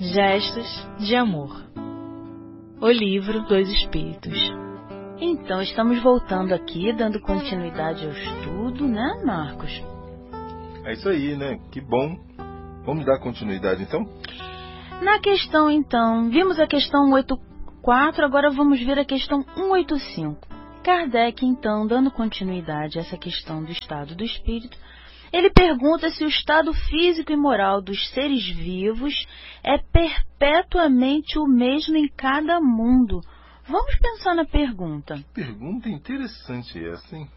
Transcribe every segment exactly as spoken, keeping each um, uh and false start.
Gestos de Amor. O livro dos Espíritos. Então, estamos voltando aqui, dando continuidade ao estudo, né, Marcos? É isso aí, né? Que bom. Vamos dar continuidade, então? Na questão, então, vimos a questão cento e oitenta e quatro, agora vamos ver a questão cento e oitenta e cinco. Kardec, então, dando continuidade a essa questão do estado do espírito, ele pergunta se o estado físico e moral dos seres vivos é perpetuamente o mesmo em cada mundo. Vamos pensar na pergunta. Que pergunta interessante essa, hein?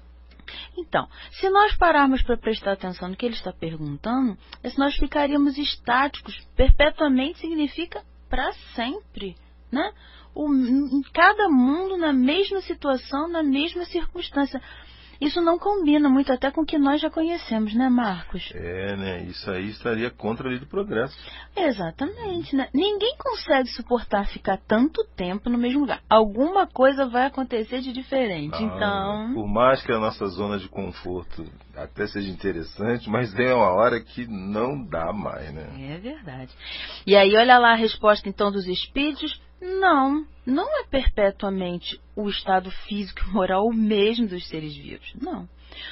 Então, se nós pararmos para prestar atenção no que ele está perguntando, é se nós ficaríamos estáticos. Perpetuamente significa para sempre, né? O, em cada mundo, na mesma situação, na mesma circunstância. Isso não combina muito até com o que nós já conhecemos, né, Marcos? É, né? Isso aí estaria contra a lei do progresso. Exatamente, né? Ninguém consegue suportar ficar tanto tempo no mesmo lugar. Alguma coisa vai acontecer de diferente, Não, então... Por mais que a nossa zona de conforto até seja interessante, mas tem uma hora que não dá mais, né? É verdade. E aí, olha lá a resposta, então, dos espíritos. Não, não é perpetuamente o estado físico e moral o mesmo dos seres vivos. Não.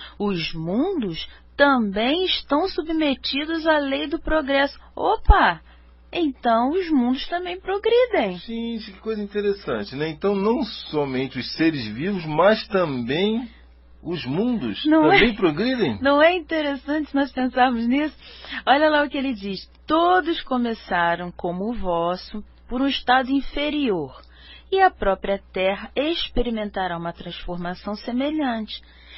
Os mundos também estão submetidos à lei do progresso. Opa! Então os mundos também progridem. Sim, que coisa interessante, né? Então não somente os seres vivos, mas também os mundos não também é, progridem. Não é interessante se nós pensarmos nisso? Olha lá o que ele diz. Todos começaram como o vosso, por um estado inferior, e a própria Terra experimentará uma transformação semelhante.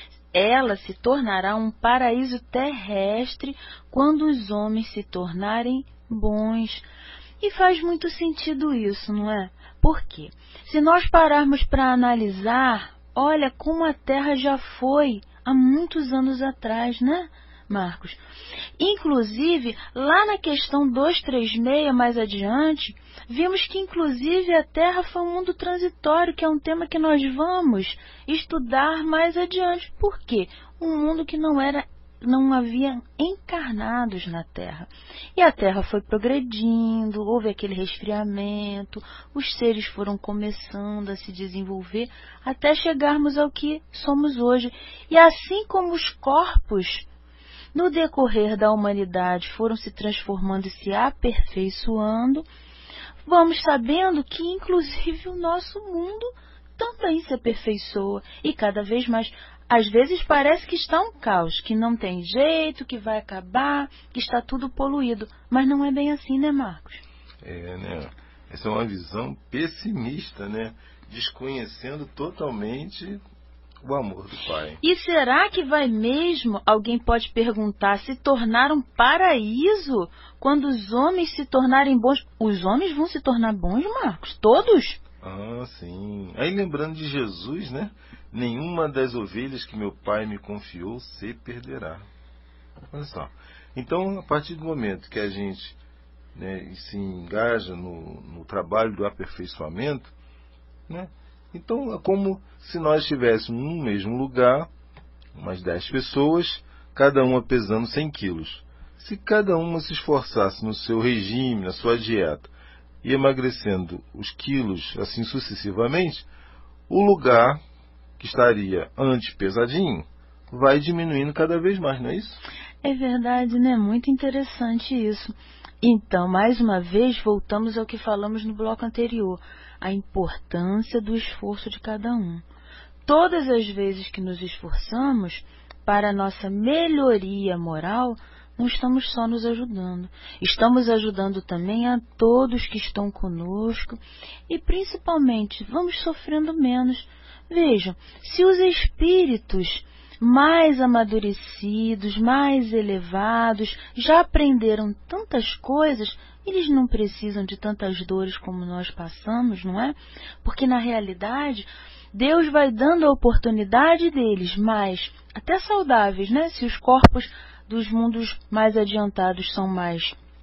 Ela se tornará um paraíso terrestre quando os homens se tornarem bons. E faz muito sentido isso, não é? Por quê? Se nós pararmos para analisar, olha como a Terra já foi há muitos anos atrás, né, Marcos? Inclusive, lá na questão duzentos e trinta e seis, mais adiante, vimos que inclusive a Terra foi um mundo transitório, que é um tema que nós vamos estudar mais adiante. Por quê? Um mundo que não era, não havia encarnados na Terra. E a Terra foi progredindo, houve aquele resfriamento, os seres foram começando a se desenvolver, até chegarmos ao que somos hoje. E assim como os corpos no decorrer da humanidade foram se transformando e se aperfeiçoando, vamos sabendo que inclusive o nosso mundo também se aperfeiçoa e cada vez mais. Às vezes parece que está um caos, que não tem jeito, que vai acabar, que está tudo poluído. Mas não é bem assim, né, Marcos? É, né? Essa é uma visão pessimista, né? Desconhecendo totalmente o amor do Pai. E será que vai mesmo, alguém pode perguntar, se tornar um paraíso quando os homens se tornarem bons? Os homens vão se tornar bons, Marcos? Todos? Ah, sim. Aí lembrando de Jesus, né? Nenhuma das ovelhas que meu Pai me confiou se perderá. Olha só. Então, a partir do momento que a gente, né, se engaja no, no trabalho do aperfeiçoamento, né? Então, é como se nós estivéssemos no mesmo lugar, umas dez pessoas, cada uma pesando cem quilos. Se cada uma se esforçasse no seu regime, na sua dieta, e emagrecendo os quilos assim sucessivamente, o lugar que estaria antes pesadinho vai diminuindo cada vez mais, não é isso? É verdade, né? Muito interessante isso. Então, mais uma vez, voltamos ao que falamos no bloco anterior, a importância do esforço de cada um. Todas as vezes que nos esforçamos para a nossa melhoria moral, não estamos só nos ajudando, estamos ajudando também a todos que estão conosco e, principalmente, vamos sofrendo menos. Vejam, se os espíritos mais amadurecidos, mais elevados, já aprenderam tantas coisas, eles não precisam de tantas dores como nós passamos, não é? Porque, na realidade, Deus vai dando a oportunidade deles, mais até saudáveis, né? Se os corpos dos mundos mais adiantados são mais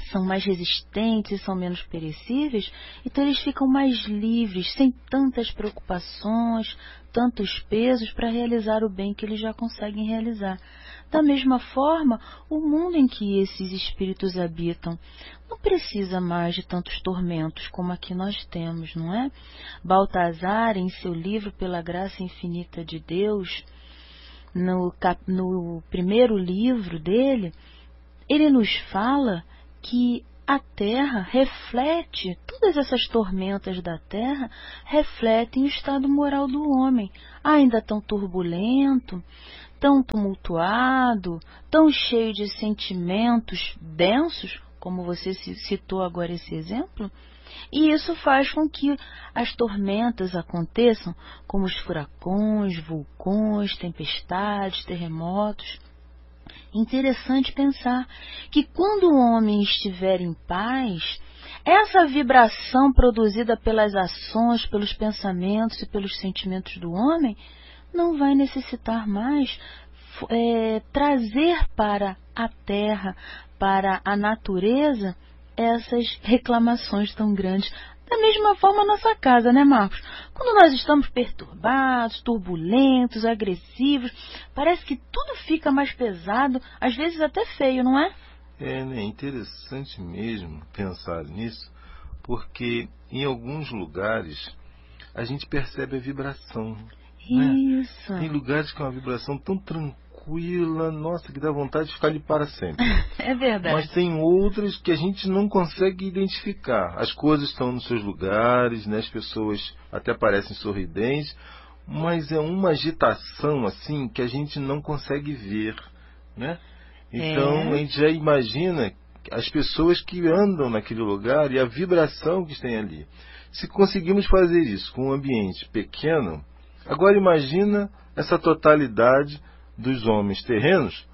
são mais resistentes e são menos perecíveis, então eles ficam mais livres, sem tantas preocupações, tantos pesos para realizar o bem que eles já conseguem realizar. Da mesma forma, o mundo em que esses espíritos habitam não precisa mais de tantos tormentos como aqui nós temos, não é? Baltazar, em seu livro Pela Graça Infinita de Deus, no, cap... no primeiro livro dele, ele nos fala que a Terra reflete, todas essas tormentas da Terra refletem o estado moral do homem, ainda tão turbulento, tão tumultuado, tão cheio de sentimentos densos, como você citou agora esse exemplo, e isso faz com que as tormentas aconteçam, como os furacões, vulcões, tempestades, terremotos. Interessante pensar que quando o homem estiver em paz, essa vibração produzida pelas ações, pelos pensamentos e pelos sentimentos do homem não vai necessitar mais é, trazer para a terra, para a natureza, essas reclamações tão grandes. Da mesma forma a nossa casa, né, Marcos? Quando nós estamos perturbados, turbulentos, agressivos, parece que tudo fica mais pesado, às vezes até feio, não é? É, né, interessante mesmo pensar nisso, porque em alguns lugares a gente percebe a vibração. Isso. Né? Tem lugares que é uma vibração tão tranquila, nossa, que dá vontade de ficar ali para sempre. É verdade. Mas tem outras que a gente não consegue identificar. As coisas estão nos seus lugares, né? As pessoas até parecem sorridentes, mas é uma agitação assim que a gente não consegue ver, né? Então é. a gente já imagina as pessoas que andam naquele lugar e a vibração que tem ali. Se conseguimos fazer isso com um ambiente pequeno, agora imagina essa totalidade dos homens terrenos,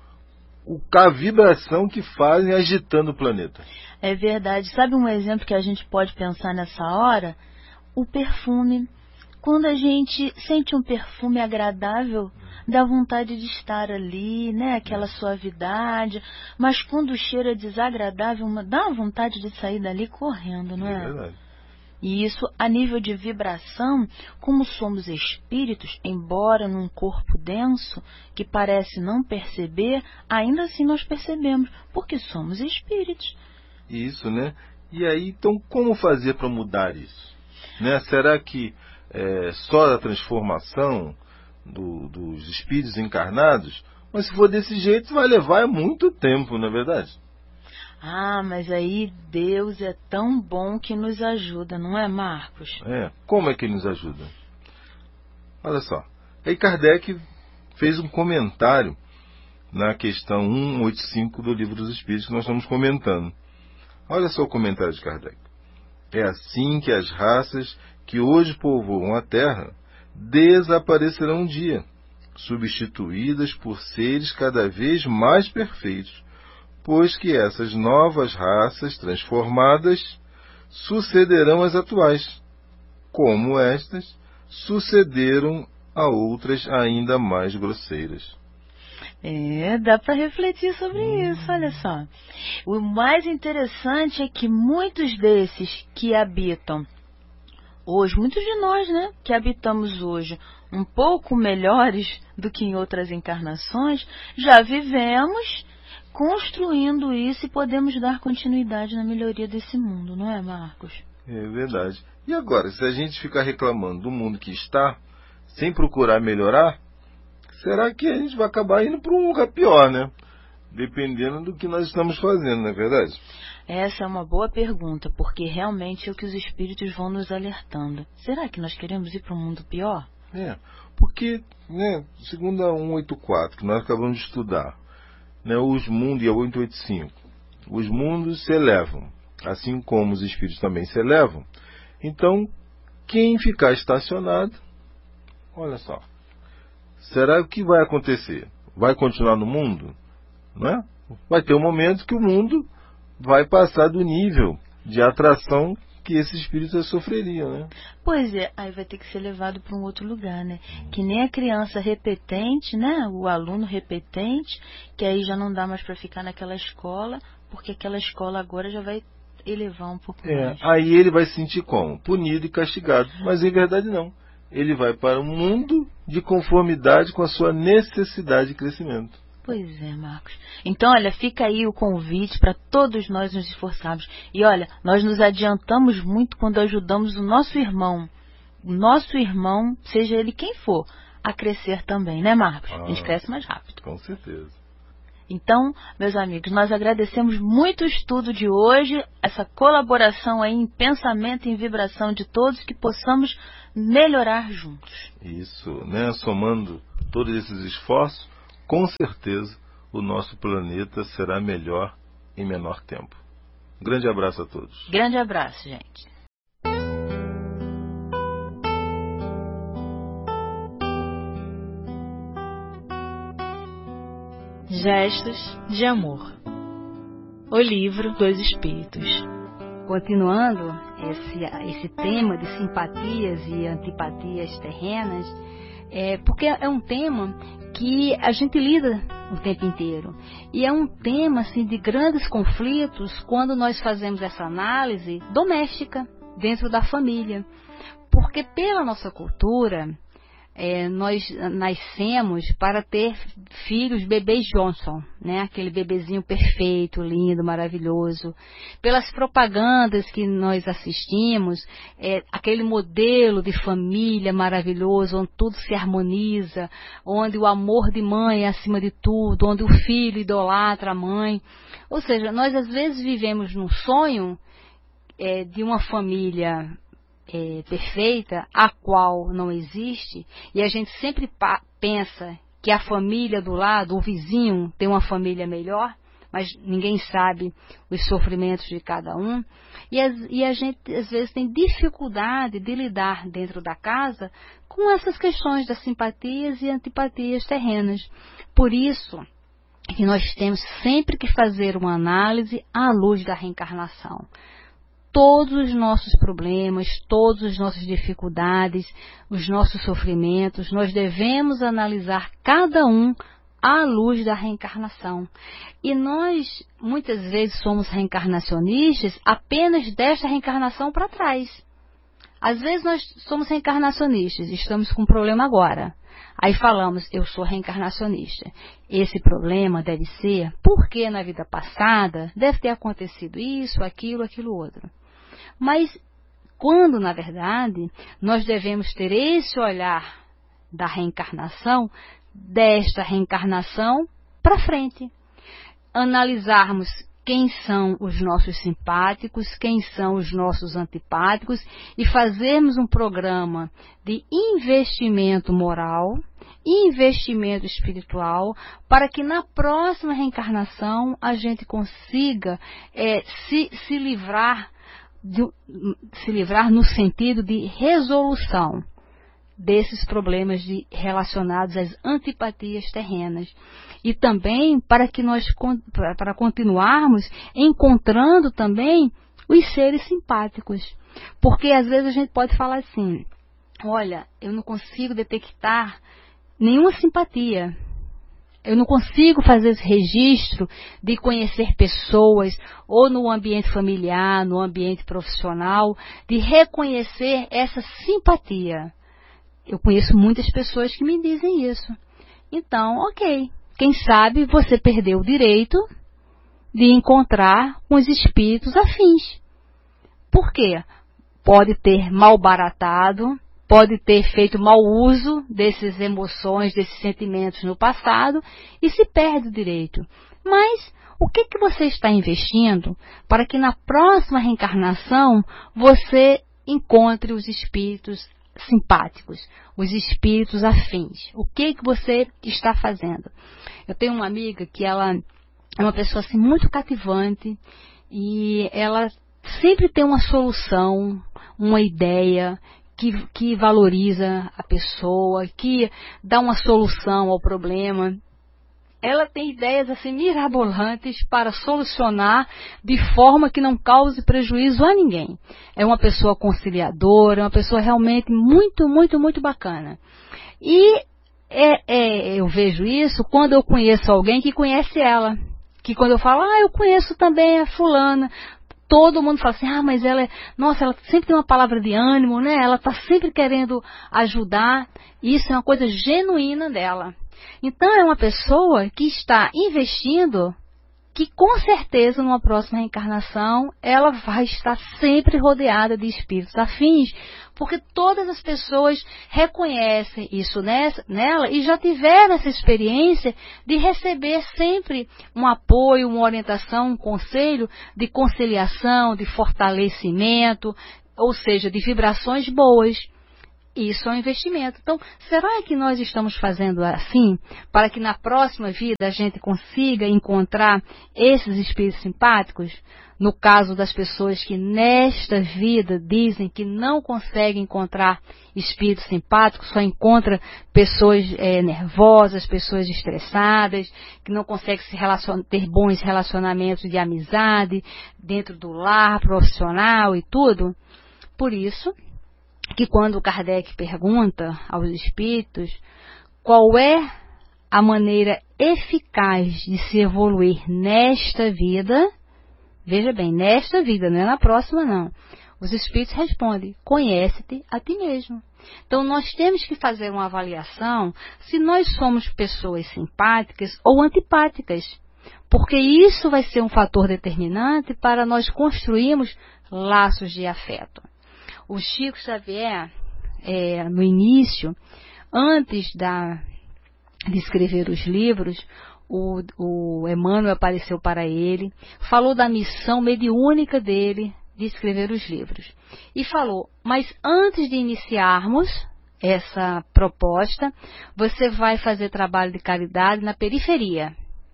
a vibração que fazem agitando o planeta. É verdade. Sabe um exemplo que a gente pode pensar nessa hora? O perfume. Quando a gente sente um perfume agradável, dá vontade de estar ali, né? Aquela suavidade. Mas quando o cheiro é desagradável, dá uma vontade de sair dali correndo, não é? É verdade. E isso, a nível de vibração, como somos espíritos, embora num corpo denso, que parece não perceber, ainda assim nós percebemos, porque somos espíritos. Isso, né? E aí, então, como fazer para mudar isso? Né? Será que é, só a transformação do, dos espíritos encarnados? Mas se for desse jeito, vai levar muito tempo, não é verdade? Ah, mas aí Deus é tão bom que nos ajuda, não é, Marcos? É. Como é que ele nos ajuda? Olha só. Aí Kardec fez um comentário na questão cento e oitenta e cinco do Livro dos Espíritos que nós estamos comentando. Olha só o comentário de Kardec. É assim que as raças que hoje povoam a Terra desaparecerão um dia, substituídas por seres cada vez mais perfeitos, pois que essas novas raças transformadas sucederão às atuais, como estas sucederam a outras ainda mais grosseiras. É, dá para refletir sobre hum. isso, olha só. O mais interessante é que muitos desses que habitam hoje, muitos de nós, né, que habitamos hoje um pouco melhores do que em outras encarnações, já vivemos construindo isso e podemos dar continuidade na melhoria desse mundo, não é, Marcos? É verdade. E agora, se a gente ficar reclamando do mundo que está, sem procurar melhorar, será que a gente vai acabar indo para um lugar pior, né? Dependendo do que nós estamos fazendo, não é verdade? Essa é uma boa pergunta, porque realmente é o que os espíritos vão nos alertando. Será que nós queremos ir para um mundo pior? É, porque, né, segundo a cento e oitenta e quatro, que nós acabamos de estudar, né, os mundos, e a oitocentos e oitenta e cinco, os mundos se elevam, assim como os espíritos também se elevam. Então, quem ficar estacionado, olha só, será que vai acontecer? Vai continuar no mundo? Não é? Vai ter um momento que o mundo vai passar do nível de atração que esses espíritos sofreriam, né? Pois é, aí vai ter que ser levado para um outro lugar, né? Que nem a criança repetente, né? O aluno repetente, que aí já não dá mais para ficar naquela escola, porque aquela escola agora já vai elevar um pouco É, mais. aí ele vai se sentir como? Punido e castigado. Mas em verdade não. Ele vai para um mundo de conformidade com a sua necessidade de crescimento. Pois é, Marcos. Então, olha, fica aí o convite para todos nós nos esforçarmos. E olha, nós nos adiantamos muito quando ajudamos o nosso irmão, o nosso irmão, seja ele quem for, a crescer também, né, Marcos? Ah, a gente cresce mais rápido. Com certeza. Então, meus amigos, nós agradecemos muito o estudo de hoje, essa colaboração aí em pensamento e em vibração de todos, que possamos melhorar juntos. Isso, né? Somando todos esses esforços, com certeza o nosso planeta será melhor em menor tempo. Um grande abraço a todos. Grande abraço, gente. Gestos de Amor. O livro dos Espíritos. Continuando esse, esse tema de simpatias e antipatias terrenas, é, porque é um tema que a gente lida o tempo inteiro. E é um tema assim, de grandes conflitos quando nós fazemos essa análise doméstica, dentro da família. Porque pela nossa cultura, É, nós nascemos para ter filhos bebês Johnson, né? Aquele bebezinho perfeito, lindo, maravilhoso. Pelas propagandas que nós assistimos, é, aquele modelo de família maravilhoso, onde tudo se harmoniza, onde o amor de mãe é acima de tudo, onde o filho idolatra a mãe. Ou seja, nós às vezes vivemos num sonho é, de uma família É, perfeita, a qual não existe, e a gente sempre pensa que a família do lado, o vizinho, tem uma família melhor, mas ninguém sabe os sofrimentos de cada um, e, as, e a gente às vezes tem dificuldade de lidar dentro da casa com essas questões das simpatias e antipatias terrenas. Por isso que nós temos sempre que fazer uma análise à luz da reencarnação. Todos os nossos problemas, todas as nossas dificuldades, os nossos sofrimentos, nós devemos analisar cada um à luz da reencarnação. E nós, muitas vezes, somos reencarnacionistas apenas desta reencarnação para trás. Às vezes nós somos reencarnacionistas, estamos com um problema agora. Aí falamos, eu sou reencarnacionista. Esse problema deve ser porque na vida passada deve ter acontecido isso, aquilo, aquilo outro. Mas quando, na verdade, nós devemos ter esse olhar da reencarnação, desta reencarnação para frente. Analisarmos quem são os nossos simpáticos, quem são os nossos antipáticos e fazermos um programa de investimento moral e investimento espiritual para que na próxima reencarnação a gente consiga é, se, se livrar de, se livrar no sentido de resolução desses problemas de, relacionados às antipatias terrenas. E também para que nós para continuarmos encontrando também os seres simpáticos. Porque às vezes a gente pode falar assim, olha, eu não consigo detectar nenhuma simpatia. Eu não consigo fazer esse registro de conhecer pessoas, ou no ambiente familiar, no ambiente profissional, de reconhecer essa simpatia. Eu conheço muitas pessoas que me dizem isso. Então, ok. Quem sabe você perdeu o direito de encontrar com os espíritos afins. Por quê? Pode ter malbaratado, pode ter feito mau uso dessas emoções, desses sentimentos no passado e se perde o direito. Mas o que, que você está investindo para que na próxima reencarnação você encontre os espíritos simpáticos, os espíritos afins? O que, que você está fazendo? Eu tenho uma amiga que ela é uma pessoa assim, muito cativante e ela sempre tem uma solução, uma ideia que, que valoriza a pessoa, que dá uma solução ao problema. Ela tem ideias assim mirabolantes para solucionar de forma que não cause prejuízo a ninguém. É uma pessoa conciliadora, uma pessoa realmente muito, muito, muito bacana. E é, é, eu vejo isso quando eu conheço alguém que conhece ela, que quando eu falo, ah, eu conheço também a fulana, todo mundo fala assim, ah, mas ela é, nossa, ela sempre tem uma palavra de ânimo, né? Ela está sempre querendo ajudar. Isso é uma coisa genuína dela. Então é uma pessoa que está investindo, que com certeza numa próxima reencarnação ela vai estar sempre rodeada de espíritos afins, porque todas as pessoas reconhecem isso nela e já tiveram essa experiência de receber sempre um apoio, uma orientação, um conselho de conciliação, de fortalecimento, ou seja, de vibrações boas. Isso é um investimento. Então, será que nós estamos fazendo assim para que na próxima vida a gente consiga encontrar esses espíritos simpáticos? No caso das pessoas que nesta vida dizem que não conseguem encontrar espíritos simpáticos, só encontra pessoas é, nervosas, pessoas estressadas, que não conseguem se relacion- ter bons relacionamentos de amizade dentro do lar, profissional e tudo. Por isso que quando Kardec pergunta aos espíritos qual é a maneira eficaz de se evoluir nesta vida, veja bem, nesta vida, não é na próxima não, os espíritos respondem, conhece-te a ti mesmo. Então nós temos que fazer uma avaliação se nós somos pessoas simpáticas ou antipáticas, porque isso vai ser um fator determinante para nós construirmos laços de afeto. O Chico Xavier, é, no início, antes da, de escrever os livros, o, o Emmanuel apareceu para ele, falou da missão mediúnica dele de escrever os livros. E falou, mas antes de iniciarmos essa proposta, você vai fazer trabalho de caridade na periferia,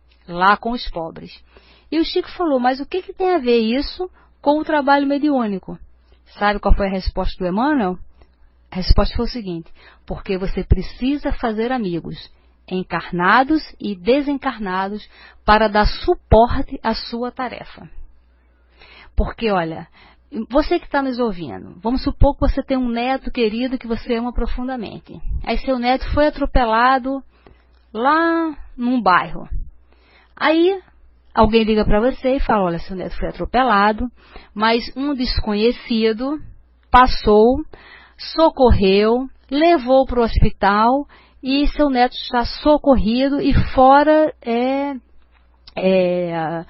lá com os pobres. E o Chico falou, mas o que, que tem a ver isso com o trabalho mediúnico? Sabe qual foi a resposta do Emmanuel? A resposta foi o seguinte, porque você precisa fazer amigos, encarnados e desencarnados, para dar suporte à sua tarefa. Porque, olha, você que está nos ouvindo, vamos supor que você tem um neto querido que você ama profundamente. Aí seu neto foi atropelado lá num bairro. Aí alguém liga para você e fala, olha, seu neto foi atropelado, mas um desconhecido passou, socorreu, levou para o hospital e seu neto está socorrido e fora é, é,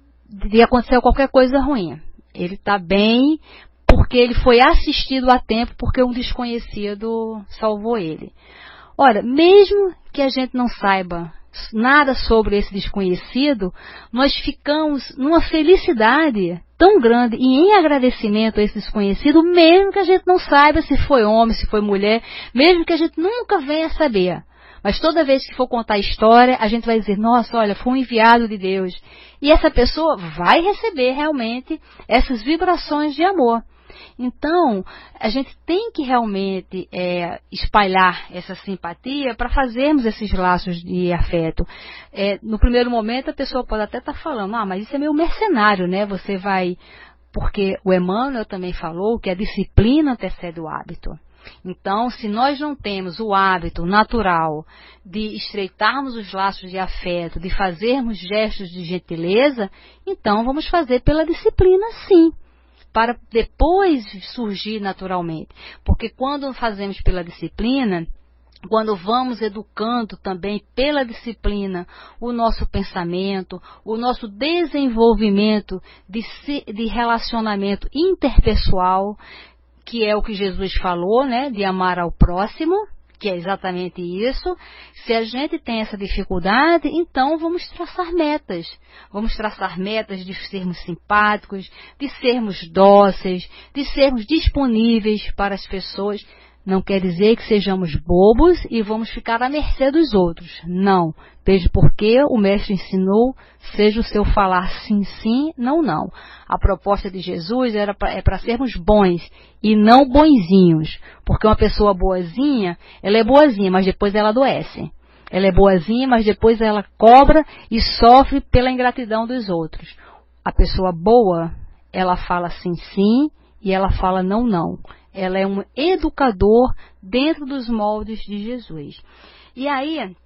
de acontecer qualquer coisa ruim. Ele está bem porque ele foi assistido a tempo, porque um desconhecido salvou ele. Ora, mesmo que a gente não saiba nada sobre esse desconhecido, nós ficamos numa felicidade tão grande e em agradecimento a esse desconhecido, mesmo que a gente não saiba se foi homem, se foi mulher, mesmo que a gente nunca venha a saber. Mas toda vez que for contar a história, a gente vai dizer, nossa, olha, foi um enviado de Deus. E essa pessoa vai receber realmente essas vibrações de amor. Então, a gente tem que realmente é, espalhar essa simpatia para fazermos esses laços de afeto. É, no primeiro momento, a pessoa pode até estar falando, ah, mas isso é meio mercenário, né? Você vai... Porque o Emmanuel também falou que a disciplina antecede o hábito. Então, se nós não temos o hábito natural de estreitarmos os laços de afeto, de fazermos gestos de gentileza, então vamos fazer pela disciplina, sim, para depois surgir naturalmente. Porque quando fazemos pela disciplina, quando vamos educando também pela disciplina o nosso pensamento, o nosso desenvolvimento de, de relacionamento interpessoal, que é o que Jesus falou, né, de amar ao próximo, que é exatamente isso. Se a gente tem essa dificuldade, então vamos traçar metas. Vamos traçar metas de sermos simpáticos, de sermos dóceis, de sermos disponíveis para as pessoas. Não quer dizer que sejamos bobos e vamos ficar à mercê dos outros. Não. Desde porque o Mestre ensinou, seja o seu falar sim, sim, não, não. A proposta de Jesus era pra, é para sermos bons e não bonzinhos. Porque uma pessoa boazinha, ela é boazinha, mas depois ela adoece. Ela é boazinha, mas depois ela cobra e sofre pela ingratidão dos outros. A pessoa boa, ela fala sim, sim e ela fala não, não. Ela é um educador dentro dos moldes de Jesus. E aí,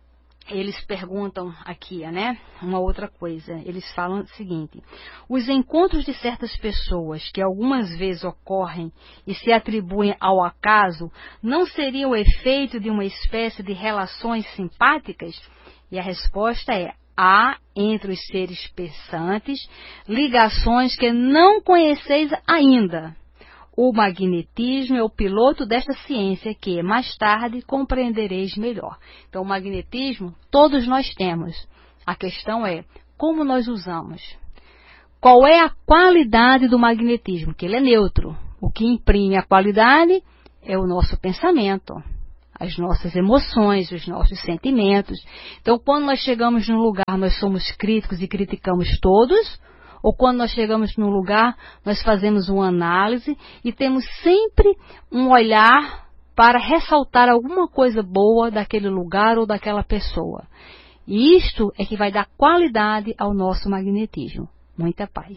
eles perguntam aqui, né, uma outra coisa. Eles falam o seguinte: os encontros de certas pessoas que algumas vezes ocorrem e se atribuem ao acaso não seriam o efeito de uma espécie de relações simpáticas? E a resposta é: há entre os seres pensantes ligações que não conheceis ainda. O magnetismo é o piloto desta ciência que, mais tarde, compreendereis melhor. Então, o magnetismo, todos nós temos. A questão é, como nós usamos? Qual é a qualidade do magnetismo? Que ele é neutro. O que imprime a qualidade é o nosso pensamento, as nossas emoções, os nossos sentimentos. Então, quando nós chegamos num lugar, nós somos críticos e criticamos todos, ou quando nós chegamos num lugar, nós fazemos uma análise e temos sempre um olhar para ressaltar alguma coisa boa daquele lugar ou daquela pessoa. E isto é que vai dar qualidade ao nosso magnetismo. Muita paz.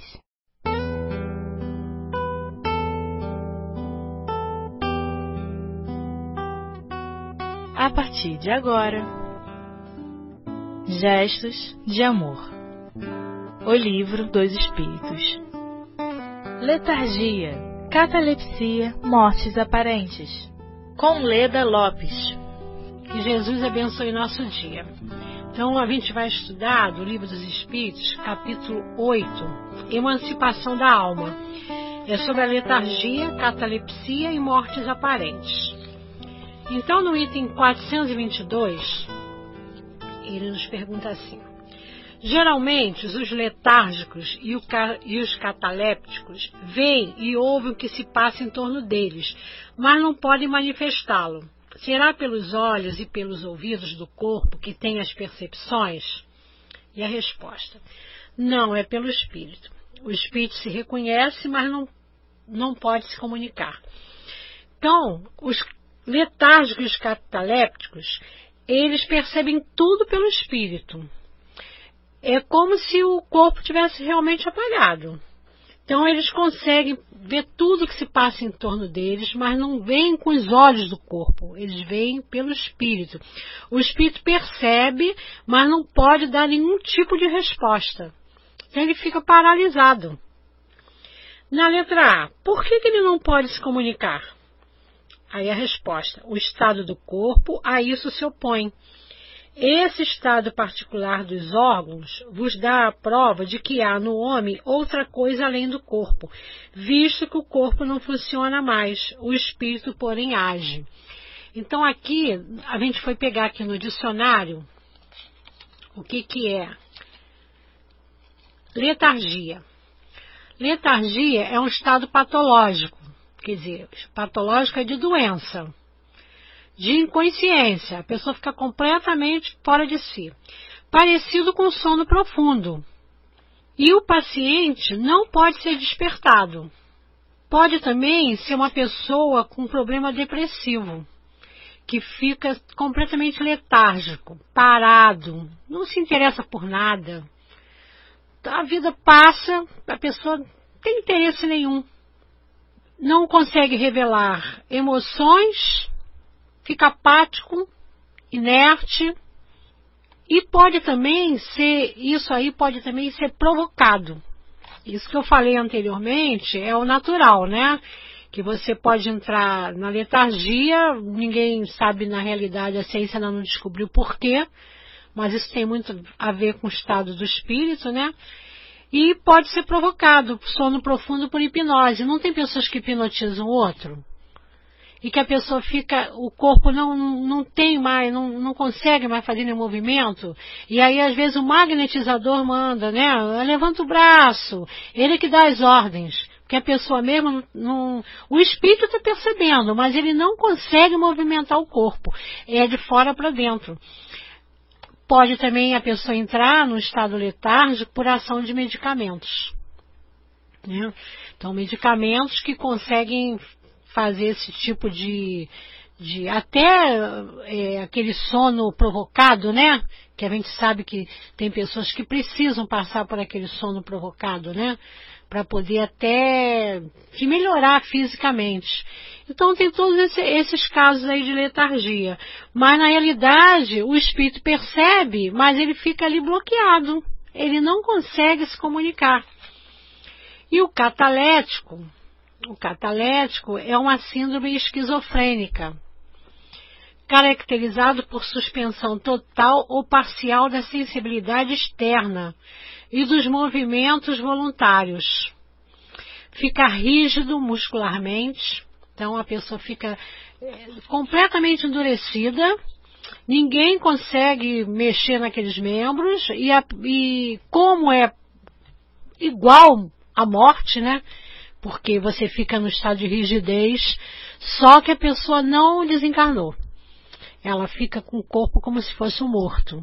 A partir de agora, Gestos de Amor. O Livro dos Espíritos. Letargia, catalepsia, mortes aparentes. Com Leda Lopes. Que Jesus abençoe nosso dia. Então a gente vai estudar do Livro dos Espíritos, capítulo oito, Emancipação da Alma. É sobre a letargia, catalepsia e mortes aparentes. Então no item quatrocentos e vinte e dois, ele nos pergunta assim: geralmente, os letárgicos e, o, e os catalépticos veem e ouvem o que se passa em torno deles, mas não podem manifestá-lo. Será pelos olhos e pelos ouvidos do corpo que tem as percepções? E a resposta: não, é pelo espírito. O espírito se reconhece, mas não, não pode se comunicar. Então, os letárgicos e os catalépticos, eles percebem tudo pelo espírito. É como se o corpo tivesse realmente apagado. Então eles conseguem ver tudo que se passa em torno deles, mas não veem com os olhos do corpo. Eles veem pelo espírito. O espírito percebe, mas não pode dar nenhum tipo de resposta. Então ele fica paralisado. Na letra A, por que, que ele não pode se comunicar? Aí a resposta: o estado do corpo a isso se opõe. Esse estado particular dos órgãos vos dá a prova de que há no homem outra coisa além do corpo, visto que o corpo não funciona mais, o espírito, porém, age. Então, aqui, a gente foi pegar aqui no dicionário o que, que é letargia. Letargia é um estado patológico, quer dizer, patológico é de doença, de inconsciência, a pessoa fica completamente fora de si, parecido com sono profundo. E o paciente não pode ser despertado. Pode também ser uma pessoa com problema depressivo, que fica completamente letárgico, parado, não se interessa por nada. A vida passa, a pessoa não tem interesse nenhum. Não consegue revelar emoções, fica apático, inerte, e pode também ser, isso aí pode também ser provocado. Isso que eu falei anteriormente é o natural, né? Que você pode entrar na letargia, ninguém sabe na realidade, a ciência ainda não descobriu por quê, mas isso tem muito a ver com o estado do espírito, né? E pode ser provocado, sono profundo por hipnose. Não tem pessoas que hipnotizam o outro? E que a pessoa fica, o corpo não, não, não tem mais, não, não consegue mais fazer nenhum movimento, e aí às vezes o magnetizador manda, né, levanta o braço, ele que dá as ordens, porque a pessoa mesmo, não, o espírito está percebendo, mas ele não consegue movimentar o corpo, é de fora para dentro. Pode também a pessoa entrar no estado letárgico por ação de medicamentos, né? Então medicamentos que conseguem fazer esse tipo de, de até é, aquele sono provocado, né? Que a gente sabe que tem pessoas que precisam passar por aquele sono provocado, né? para poder até se melhorar fisicamente. Então tem todos esse, esses casos aí de letargia. Mas na realidade o espírito percebe, mas ele fica ali bloqueado. Ele não consegue se comunicar. E o catalético, o catalético é uma síndrome esquizofrênica, caracterizado por suspensão total ou parcial da sensibilidade externa e dos movimentos voluntários. Fica rígido muscularmente, então a pessoa fica é, completamente endurecida, ninguém consegue mexer naqueles membros, e, a, e como é igual à morte, né? Porque você fica no estado de rigidez, só que a pessoa não desencarnou. Ela fica com o corpo como se fosse um morto.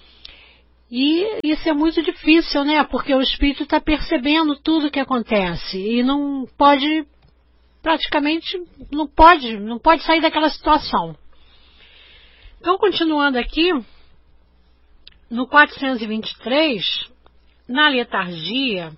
E isso é muito difícil, né? Porque o espírito está percebendo tudo o que acontece e não pode, praticamente, não pode, não pode sair daquela situação. Então, continuando aqui, no quatrocentos e vinte e três, na letargia,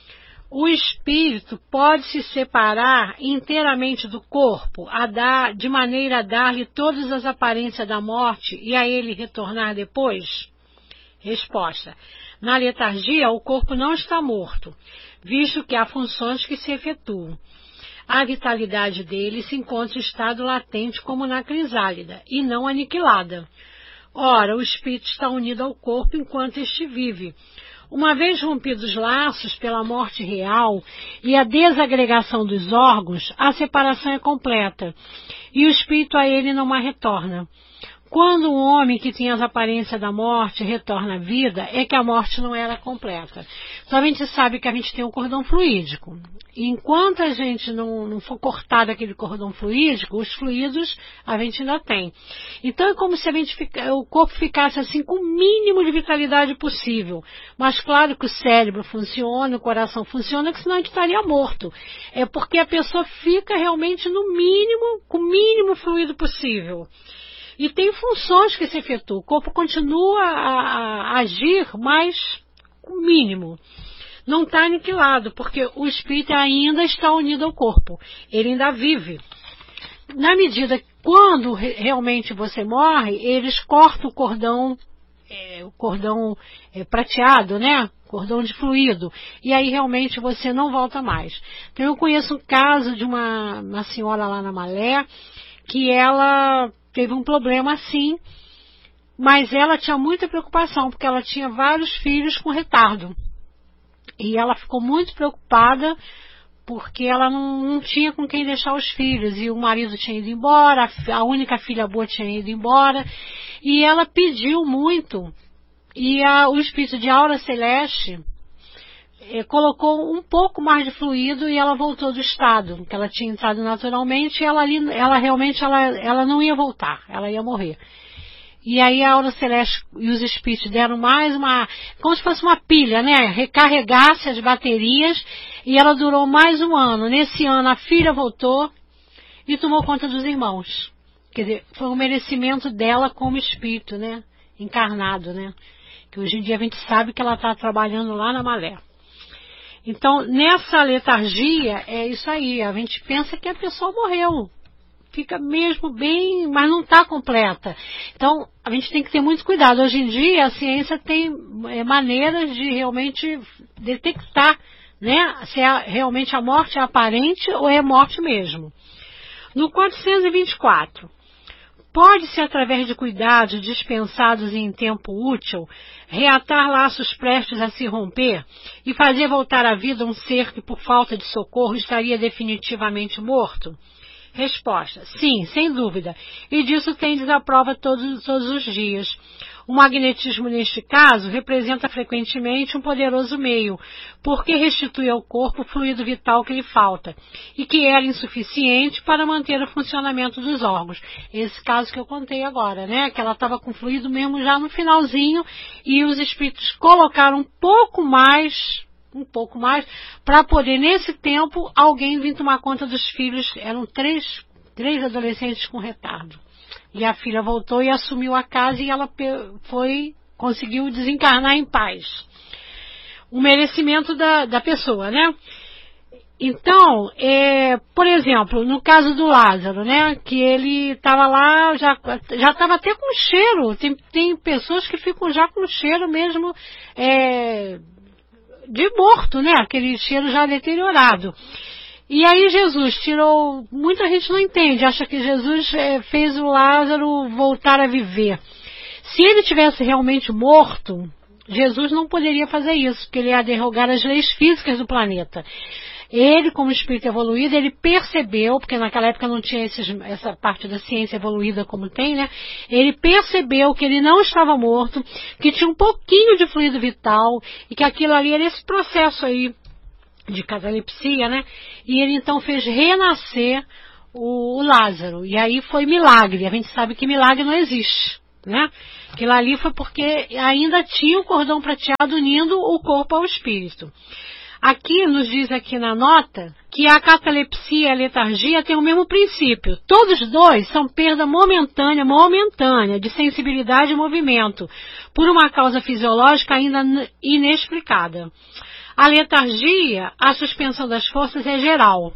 o espírito pode se separar inteiramente do corpo, a dar, de maneira a dar-lhe todas as aparências da morte e a ele retornar depois? Resposta. Na letargia, o corpo não está morto, visto que há funções que se efetuam. A vitalidade dele se encontra em estado latente como na crisálida, e não aniquilada. Ora, o espírito está unido ao corpo enquanto este vive. Uma vez rompidos os laços pela morte real e a desagregação dos órgãos, a separação é completa, e o espírito a ele não a retorna. Quando um homem que tinha as aparências da morte retorna à vida, é que a morte não era completa. Então a gente sabe que a gente tem um cordão fluídico. E enquanto a gente não, não for cortado aquele cordão fluídico, os fluidos a gente ainda tem. Então é como se a gente fica, o corpo ficasse assim com o mínimo de vitalidade possível. Mas claro que o cérebro funciona, o coração funciona, que senão a gente estaria morto. É porque a pessoa fica realmente no mínimo, com o mínimo fluido possível. E tem funções que se efetuam. O corpo continua a, a agir, mas o mínimo. Não está aniquilado, porque o espírito ainda está unido ao corpo. Ele ainda vive. Na medida que quando realmente você morre, eles cortam o cordão, é, o cordão é, prateado, né? Cordão de fluido. E aí realmente você não volta mais. Então eu conheço um caso de uma, uma senhora lá na Malé, que ela teve um problema assim, mas ela tinha muita preocupação, porque ela tinha vários filhos com retardo. E ela ficou muito preocupada, porque ela não, não tinha com quem deixar os filhos, e o marido tinha ido embora, a única filha boa tinha ido embora, e ela pediu muito, e a, o espírito de Aura Celeste eh, colocou um pouco mais de fluido, e ela voltou do estado, que ela tinha entrado naturalmente, e ela, ali, ela realmente ela, ela não ia voltar, ela ia morrer. E aí a Aura Celeste e os espíritos deram mais uma, como se fosse uma pilha, né? Recarregasse as baterias, e ela durou mais um ano. Nesse ano a filha voltou e tomou conta dos irmãos. Quer dizer, foi um merecimento dela como espírito, né? Encarnado, né? Que hoje em dia a gente sabe que ela está trabalhando lá na Malé. Então, nessa letargia, é isso aí. A gente pensa que a pessoa morreu. Fica mesmo bem, mas não está completa. Então, a gente tem que ter muito cuidado. Hoje em dia, a ciência tem é, maneiras de realmente detectar, né, se é realmente a morte é aparente ou é morte mesmo. No quatrocentos e vinte e quatro, pode-se, através de cuidados dispensados em tempo útil, reatar laços prestes a se romper e fazer voltar à vida um ser que, por falta de socorro, estaria definitivamente morto? Resposta: sim, sem dúvida, e disso tendes a prova todos, todos os dias. O magnetismo, neste caso, representa frequentemente um poderoso meio, porque restitui ao corpo o fluido vital que lhe falta, e que era insuficiente para manter o funcionamento dos órgãos. Esse caso que eu contei agora, né, que ela estava com fluido mesmo já no finalzinho, e os espíritos colocaram um pouco mais... um pouco mais, para poder, nesse tempo, alguém vir tomar conta dos filhos. Eram três, três adolescentes com retardo. E a filha voltou e assumiu a casa, e ela foi, conseguiu desencarnar em paz. um merecimento da, da pessoa, né? Então, é, por exemplo, no caso do Lázaro, né, que ele estava lá, já já estava até com cheiro, tem, tem pessoas que ficam já com cheiro mesmo é, de morto, né, aquele cheiro já deteriorado. E aí Jesus tirou, muita gente não entende, acha que Jesus é, fez o Lázaro voltar a viver. Se ele tivesse realmente morto, Jesus não poderia fazer isso, porque ele ia derrogar as leis físicas do planeta. Ele, como espírito evoluído, ele percebeu, porque naquela época não tinha esses, essa parte da ciência evoluída como tem, né? Ele percebeu que ele não estava morto, que tinha um pouquinho de fluido vital, e que aquilo ali era esse processo aí de catalepsia, né? E ele então fez renascer o, o Lázaro. E aí foi milagre. A gente sabe que milagre não existe, né? Aquilo ali foi porque ainda tinha o cordão prateado unindo o corpo ao espírito. Aqui nos diz aqui na nota que a catalepsia e a letargia têm o mesmo princípio. Todos dois são perda momentânea, momentânea de sensibilidade e movimento, por uma causa fisiológica ainda inexplicada. A letargia, a suspensão das forças é geral.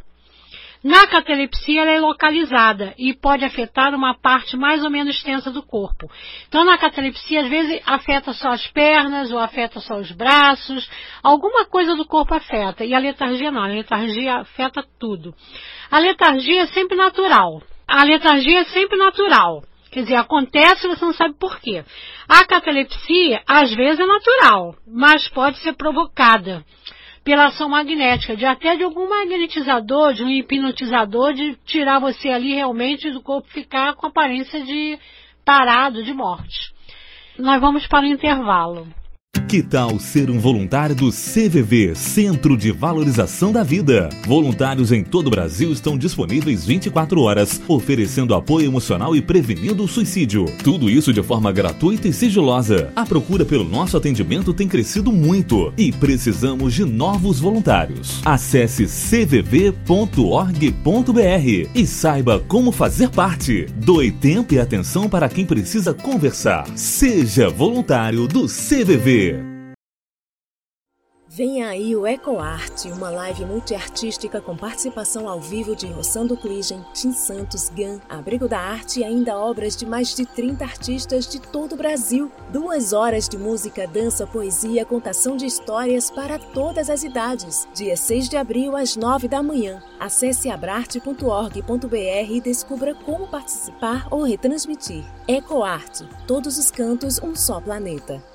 Na catalepsia, ela é localizada e pode afetar uma parte mais ou menos extensa do corpo. Então, na catalepsia, às vezes, afeta só as pernas ou afeta só os braços. Alguma coisa do corpo afeta. E a letargia não. A letargia afeta tudo. A letargia é sempre natural. A letargia é sempre natural. Quer dizer, acontece e você não sabe por quê. A catalepsia, às vezes, é natural, mas pode ser provocada pela ação magnética, de até de algum magnetizador, de um hipnotizador, de tirar você ali realmente do corpo, ficar com aparência de parado, de morte. Nós vamos para o intervalo. Que tal ser um voluntário do C V V, Centro de Valorização da Vida? Voluntários em todo o Brasil estão disponíveis vinte e quatro horas, oferecendo apoio emocional e prevenindo o suicídio. Tudo isso de forma gratuita e sigilosa. A procura pelo nosso atendimento tem crescido muito e precisamos de novos voluntários. Acesse c v v ponto org ponto b r e saiba como fazer parte. Doe tempo e atenção para quem precisa conversar. Seja voluntário do C V V. Vem aí o EcoArte, uma live multiartística com participação ao vivo de Rossando Kligen, Tim Santos, Gan, Abrigo da Arte e ainda obras de mais de trinta artistas de todo o Brasil. Duas horas de música, dança, poesia, contação de histórias para todas as idades. Dia seis de abril, às nove da manhã. Acesse abrarte ponto org ponto b r e descubra como participar ou retransmitir. EcoArte, todos os cantos, um só planeta.